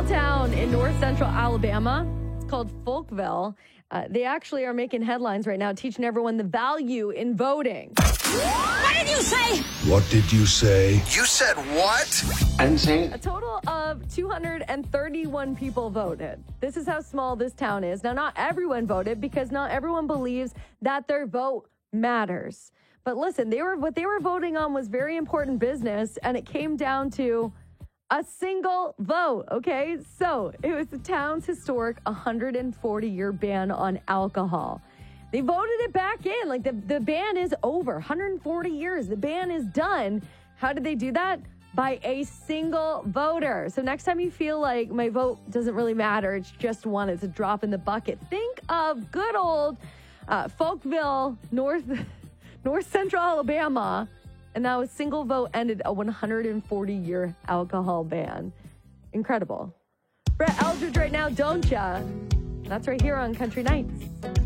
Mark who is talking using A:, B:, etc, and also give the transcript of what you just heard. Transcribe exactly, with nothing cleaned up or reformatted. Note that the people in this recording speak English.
A: town in north central Alabama. It's called Folkville. Uh, they actually are making headlines right now, teaching everyone the value in voting.
B: What did you say?
C: What did you say?
D: You said what?
E: I didn't say it.
A: A total of two hundred thirty-one people voted. This is how small this town is. Now, not everyone voted because not everyone believes that their vote matters. But listen, they were what they were voting on was very important business, and it came down to a single vote, okay? So it was the town's historic one hundred forty year ban on alcohol. They voted it back in. Like, the, the ban is over. one hundred forty years. The ban is done. How did they do that? By a single voter. So next time you feel like my vote doesn't really matter, it's just one, it's a drop in the bucket, think of good old uh, Folkville, North, North Central Alabama. And now a single vote ended a one hundred forty year alcohol ban. Incredible. Brett Eldridge right now, don't ya? That's right here on Country Nights.